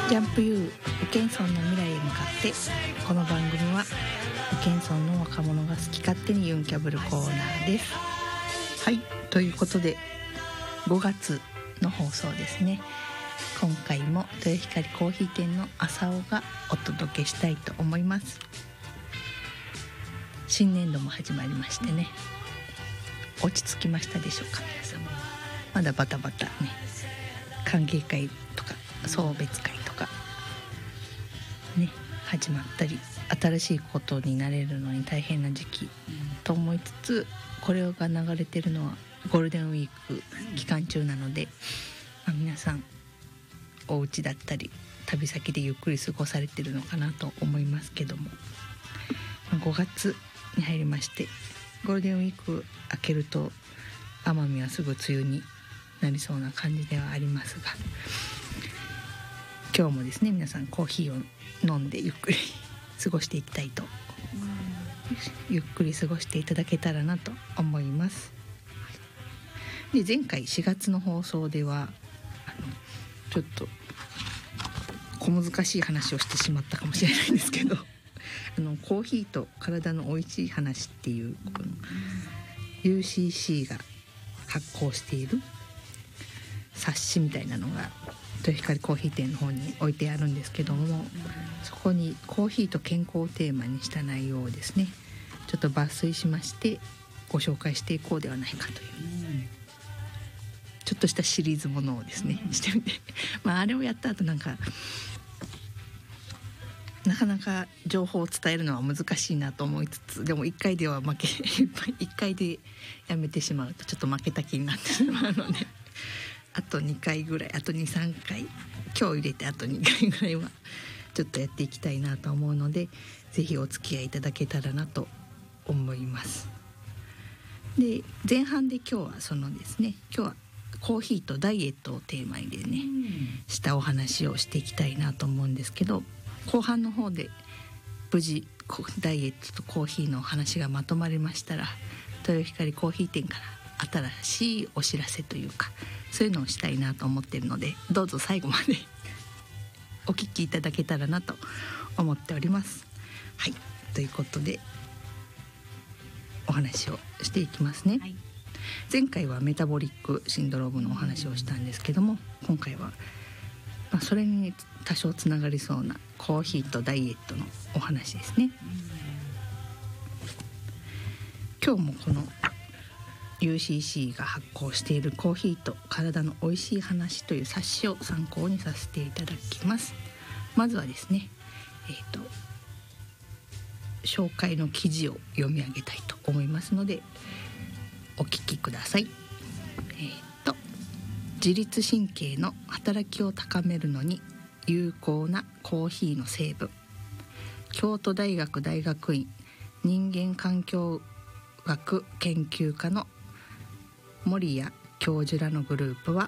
ジャンプ U 宇検村の未来へ向かって。この番組は宇検村の若者が好き勝手にユンキャブルコーナーです。はい、ということで5月の放送ですね。今回も豊光コーヒー店の朝尾がお届けしたいと思います。新年度も始まりましてね、落ち着きましたでしょうか皆さん。まだバタバタね、歓迎会とか送別会とかね始まったり、新しいことになれるのに大変な時期と思いつつ、これが流れてるのはゴールデンウィーク期間中なので、皆さんお家だったり旅先でゆっくり過ごされてるのかなと思いますけども、5月に入りまして、ゴールデンウィーク明けると奄美はすぐ梅雨になりそうな感じではありますが、今日もですね皆さんコーヒーを飲んでゆっくり過ごしていきたいと、ゆっくり過ごしていただけたらなと思います。で、前回4月の放送ではちょっと小難しい話をしてしまったかもしれないんですけどコーヒーと体の美味しい話っていうこの UCC が発行している冊子みたいなのが豊光コーヒー店の方に置いてあるんですけども、そこにコーヒーと健康をテーマにした内容をですねちょっと抜粋しましてご紹介していこうではないかという、ちょっとしたシリーズものをですねしてみてあれをやった後なかなか情報を伝えるのは難しいなと思いつつ、でも1回では1回でやめてしまうとちょっと負けた気になってしまうのであと2回ぐらい、あと 2,3 回、今日入れてあと2回ぐらいはちょっとやっていきたいなと思うので、ぜひお付き合いいただけたらなと思います。で、前半で今日はそのですね、今日はコーヒーとダイエットをテーマにでね、したお話をしていきたいなと思うんですけど、後半の方で無事ダイエットとコーヒーの話がまとまりましたら、豊光コーヒー店から新しいお知らせというか、そういうのをしたいなと思っているので、どうぞ最後までお聞きいただけたらなと思っております。はい、ということでお話をしていきますね。はい、前回はメタボリックシンドロームのお話をしたんですけども、今回はそれに多少つながりそうなコーヒーとダイエットのお話ですね。今日もこの UCC が発行しているコーヒーと体の美味しい話という冊子を参考にさせていただきます。まずはですね、紹介の記事を読み上げたいと思いますのでお聞きください。自律神経の働きを高めるのに有効なコーヒーの成分。京都大学大学院人間環境学研究科の森谷教授らのグループは